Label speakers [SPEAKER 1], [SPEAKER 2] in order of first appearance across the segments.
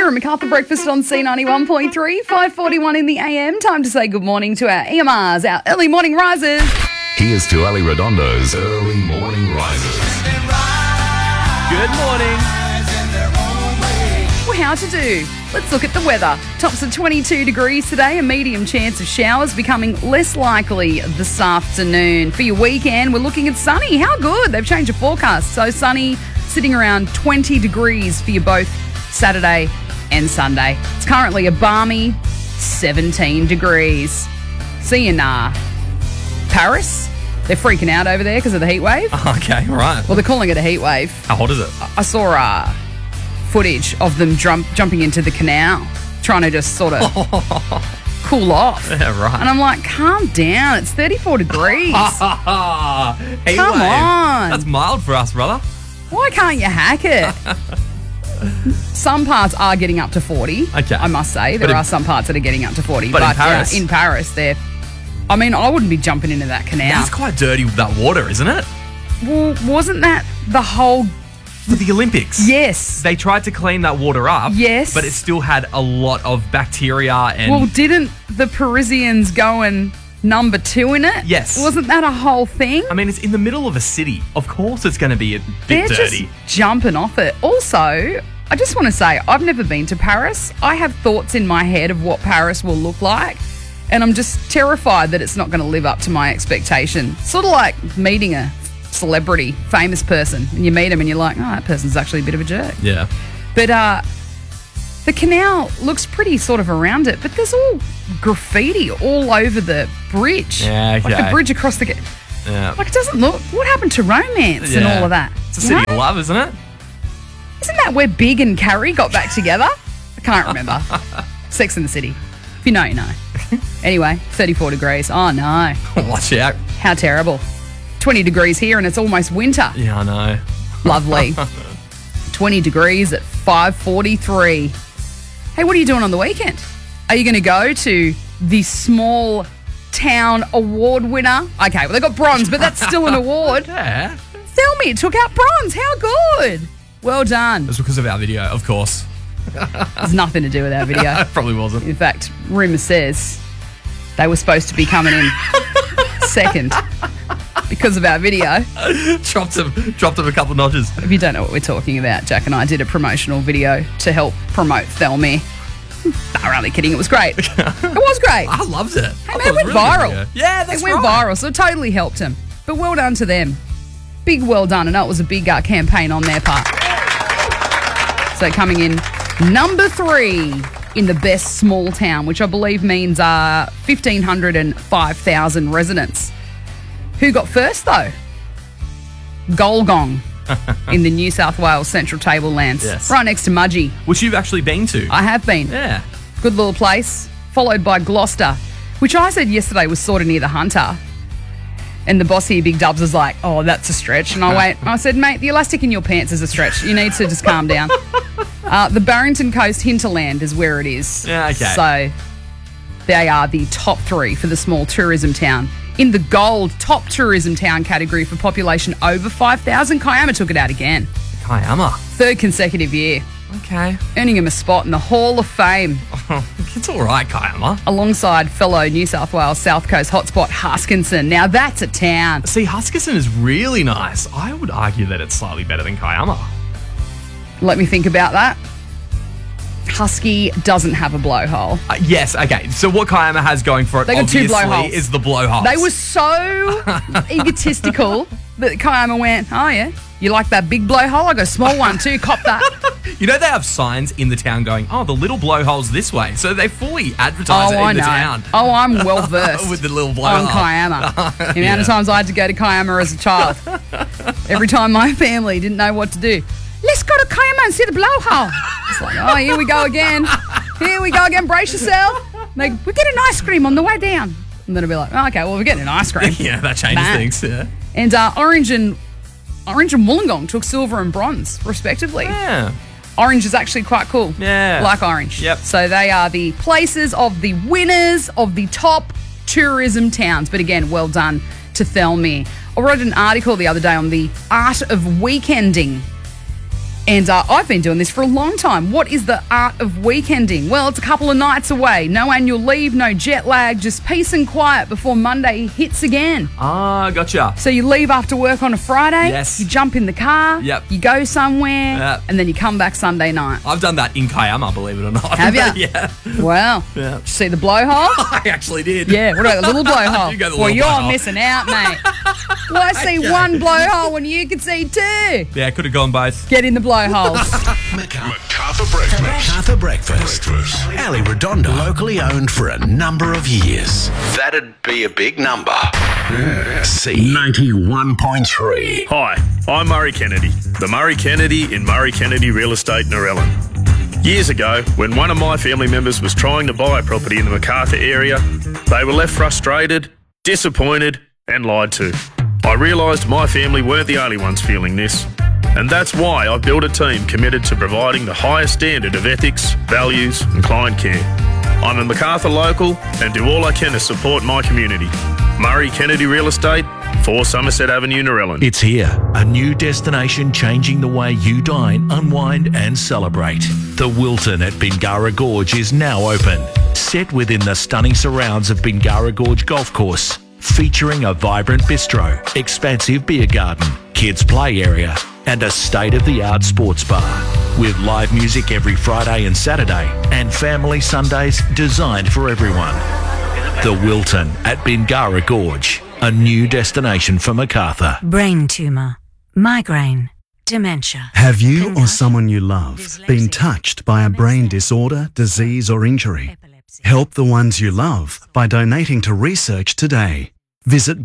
[SPEAKER 1] Sarah MacArthur breakfast on C91.3, 5:41 in the AM. Time to say good morning to our EMRs, our early morning risers.
[SPEAKER 2] Here's to Ali Redondo's Early Morning Risers.
[SPEAKER 3] Good morning.
[SPEAKER 1] Well, how to do? Let's look at the weather. Tops of 22 degrees today, a medium chance of showers becoming less likely this afternoon. For your weekend, we're looking at sunny. How good? They've changed the forecast. So sunny, sitting around 20 degrees for you both Saturday and Sunday. It's currently a balmy 17 degrees. See you nah. Paris, they're freaking out over there because of the heat wave.
[SPEAKER 3] Okay, right.
[SPEAKER 1] Well, they're calling it a heat wave.
[SPEAKER 3] How hot is it?
[SPEAKER 1] I saw footage of them jumping into the canal, trying to just sort of cool off.
[SPEAKER 3] Yeah, right.
[SPEAKER 1] And I'm like, calm down. It's 34 degrees.
[SPEAKER 3] Heat
[SPEAKER 1] Come
[SPEAKER 3] wave.
[SPEAKER 1] on.
[SPEAKER 3] That's mild for us, brother.
[SPEAKER 1] Why can't you hack it? Some parts are getting up to 40.
[SPEAKER 3] Okay.
[SPEAKER 1] I must say. There are some parts that are getting up to 40.
[SPEAKER 3] But in Paris?
[SPEAKER 1] In Paris, I wouldn't be jumping into that canal.
[SPEAKER 3] That's quite dirty with that water, isn't it?
[SPEAKER 1] Well, wasn't that the whole...
[SPEAKER 3] For the Olympics.
[SPEAKER 1] Yes.
[SPEAKER 3] They tried to clean that water up.
[SPEAKER 1] Yes.
[SPEAKER 3] But it still had a lot of bacteria and...
[SPEAKER 1] Well, didn't the Parisians go and number 2 in it?
[SPEAKER 3] Yes.
[SPEAKER 1] Wasn't that a whole thing?
[SPEAKER 3] I mean, it's in the middle of a city. Of course it's going to be a bit
[SPEAKER 1] They're
[SPEAKER 3] dirty.
[SPEAKER 1] just jumping off it. Also, I just want to say, I've never been to Paris. I have thoughts in my head of what Paris will look like, and I'm just terrified that it's not going to live up to my expectation. Sort of like meeting a celebrity, famous person, and you meet them and you're like, oh, that person's actually a bit of a jerk.
[SPEAKER 3] Yeah.
[SPEAKER 1] But the canal looks pretty sort of around it, but there's all graffiti all over the bridge.
[SPEAKER 3] Yeah, okay.
[SPEAKER 1] Like the bridge across the...
[SPEAKER 3] Yeah.
[SPEAKER 1] Like, it doesn't look... What happened to romance and
[SPEAKER 3] Yeah.
[SPEAKER 1] all of that?
[SPEAKER 3] It's a
[SPEAKER 1] You
[SPEAKER 3] city
[SPEAKER 1] know?
[SPEAKER 3] of love, isn't it?
[SPEAKER 1] Isn't that where Big and Carrie got back together? I can't remember. Sex and the City. If you know, you know. Anyway, 34 degrees. Oh, no.
[SPEAKER 3] Watch out.
[SPEAKER 1] How terrible. 20 degrees here and it's almost winter.
[SPEAKER 3] Yeah, I know.
[SPEAKER 1] Lovely. 20 degrees at 5:43. Hey, what are you doing on the weekend? Are you going to go to the small town award winner? Okay, well, they got bronze, but that's still an award.
[SPEAKER 3] Yeah.
[SPEAKER 1] Thelmy took out bronze. How good. Well done.
[SPEAKER 3] It's because of our video, of course.
[SPEAKER 1] There's nothing to do with our video.
[SPEAKER 3] It probably wasn't.
[SPEAKER 1] In fact, rumour says they were supposed to be coming in second because of our video.
[SPEAKER 3] Dropped him a couple of notches.
[SPEAKER 1] If you don't know what we're talking about, Jack and I did a promotional video to help promote Thelmy. I'm only kidding. It was great. It was great.
[SPEAKER 3] I loved it.
[SPEAKER 1] Hey, man, it went viral.
[SPEAKER 3] Yeah, that's
[SPEAKER 1] It went viral, so it totally helped him. But well done to them. Big well done. I know it was a big campaign on their part. So coming in number 3 in the best small town, which I believe means 1,505,000 residents. Who got first, though? Golgong in the New South Wales Central Tablelands.
[SPEAKER 3] Yes.
[SPEAKER 1] Right next to Mudgee.
[SPEAKER 3] Which you've actually been to.
[SPEAKER 1] I have been.
[SPEAKER 3] Yeah.
[SPEAKER 1] Good little place. Followed by Gloucester, which I said yesterday was sort of near the Hunter. And the boss here, Big Dubs, was like, oh, that's a stretch. And I said, mate, the elastic in your pants is a stretch. You need to just calm down. The Barrington Coast hinterland is where it is.
[SPEAKER 3] Yeah, okay.
[SPEAKER 1] So they are the top 3 for the small tourism town. In the gold top tourism town category for population over 5,000, Kiama took it out again.
[SPEAKER 3] Kiama.
[SPEAKER 1] 3rd consecutive year,
[SPEAKER 3] Okay.
[SPEAKER 1] earning him a spot in the Hall of Fame.
[SPEAKER 3] It's all right, Kiama.
[SPEAKER 1] Alongside fellow New South Wales South Coast hotspot Huskinson. Now that's a town.
[SPEAKER 3] See, Huskinson is really nice. I would argue that it's slightly better than Kiama.
[SPEAKER 1] Let me think about that. Husky doesn't have a blowhole.
[SPEAKER 3] Yes, okay. So what Kiama has going for it,
[SPEAKER 1] They got 2
[SPEAKER 3] obviously,
[SPEAKER 1] blowholes.
[SPEAKER 3] is the blowholes.
[SPEAKER 1] They were so egotistical that Kiama went, oh yeah, you like that big blowhole? I got a small one too, cop that.
[SPEAKER 3] You know they have signs in the town going, oh, the little blowhole's this way. So they fully advertise it in the town.
[SPEAKER 1] Oh, I'm well versed
[SPEAKER 3] With the little blowhole.
[SPEAKER 1] on Kiama. The
[SPEAKER 3] Yeah.
[SPEAKER 1] amount of times I had to go to Kiama as a child. Every time my family didn't know what to do. Let's go to Kiama and see the blowhole. It's like, oh, here we go again. Here we go again. Brace yourself. Like, we get an ice cream on the way down. And then I'll be like, oh, okay, well, we're getting an ice cream.
[SPEAKER 3] Yeah, that changes
[SPEAKER 1] Bang.
[SPEAKER 3] things. Yeah.
[SPEAKER 1] And Orange and Wollongong took silver and bronze, respectively.
[SPEAKER 3] Yeah.
[SPEAKER 1] Orange is actually quite cool.
[SPEAKER 3] Yeah.
[SPEAKER 1] Like Orange.
[SPEAKER 3] Yep.
[SPEAKER 1] So they are the places of the winners of the top tourism towns. But again, well done to Thelmy. I wrote an article the other day on the art of weekending. And I've been doing this for a long time. What is the art of weekending? Well, it's a couple of nights away. No annual leave, no jet lag, just peace and quiet before Monday hits again.
[SPEAKER 3] Ah, gotcha.
[SPEAKER 1] So you leave after work on a Friday,
[SPEAKER 3] Yes.
[SPEAKER 1] you jump in the car,
[SPEAKER 3] Yep.
[SPEAKER 1] you go somewhere,
[SPEAKER 3] Yep.
[SPEAKER 1] and then you come back Sunday night.
[SPEAKER 3] I've done that in Kiama, believe it or not.
[SPEAKER 1] Have ya?
[SPEAKER 3] Yeah.
[SPEAKER 1] Wow.
[SPEAKER 3] Yeah.
[SPEAKER 1] Did you see the blowhole?
[SPEAKER 3] I actually did.
[SPEAKER 1] Yeah, what about the little blowhole?
[SPEAKER 3] You go the
[SPEAKER 1] Well,
[SPEAKER 3] little
[SPEAKER 1] you're
[SPEAKER 3] blowhole.
[SPEAKER 1] missing out, mate. Well, I see
[SPEAKER 3] Okay.
[SPEAKER 1] one blowhole when you can see two.
[SPEAKER 3] Yeah, could have gone both.
[SPEAKER 1] Get in the blowholes.
[SPEAKER 4] MacArthur Breakfast. MacArthur Breakfast. Ali Redondo. Locally owned for a number of years. That'd be a big number. C91.3.
[SPEAKER 5] Hi, I'm Murray Kennedy, the Murray Kennedy in Murray Kennedy Real Estate Narellan. Years ago, when one of my family members was trying to buy a property in the MacArthur area, they were left frustrated, disappointed and lied to. I realised my family weren't the only ones feeling this, and that's why I built a team committed to providing the highest standard of ethics, values and client care. I'm a MacArthur local and do all I can to support my community. Murray Kennedy Real Estate, 4 Somerset Avenue, Narellan.
[SPEAKER 6] It's here, a new destination changing the way you dine, unwind and celebrate. The Wilton at Bingara Gorge is now open. Set within the stunning surrounds of Bingara Gorge Golf Course, featuring a vibrant bistro, expansive beer garden, kids play area and a state-of-the-art sports bar. With live music every Friday and Saturday and family Sundays designed for everyone. The Wilton at Bingara Gorge, a new destination for MacArthur.
[SPEAKER 7] Brain tumour, migraine, dementia.
[SPEAKER 8] Have you or someone you love been touched by a brain disorder, disease or injury? Help the ones you love by donating to research today. Visit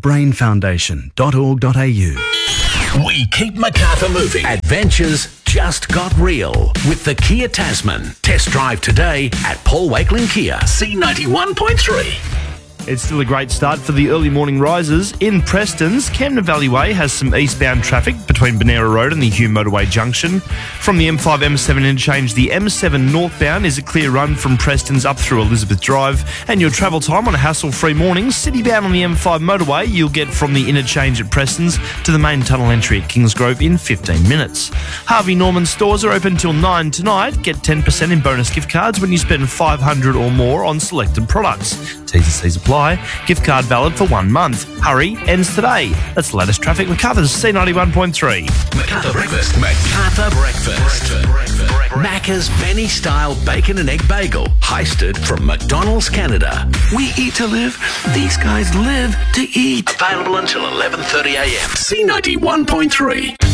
[SPEAKER 8] brainfoundation.org.au.
[SPEAKER 4] We keep MacArthur moving. Adventures just got real with the Kia Tasman. Test drive today at Paul Wakelin Kia. C91.3.
[SPEAKER 9] It's still a great start for the early morning risers. In Preston's, Camden Valley Way has some eastbound traffic between Benera Road and the Hume Motorway Junction. From the M5 M7 interchange, the M7 northbound is a clear run from Preston's up through Elizabeth Drive. And your travel time on a hassle-free morning, citybound on the M5 motorway, you'll get from the interchange at Preston's to the main tunnel entry at Kingsgrove in 15 minutes. Harvey Norman stores are open till 9 tonight. Get 10% in bonus gift cards when you spend $500 or more on selected products. T's and C's apply. Gift card valid for 1 month. Hurry, ends today. That's the latest traffic. MacArthur's C91.3.
[SPEAKER 4] MacArthur Breakfast. MacArthur Breakfast. Macca's Benny-style bacon and egg bagel. Heisted from McDonald's, Canada. We eat to live. These guys live to eat. Available until 11:30 a.m. C91.3.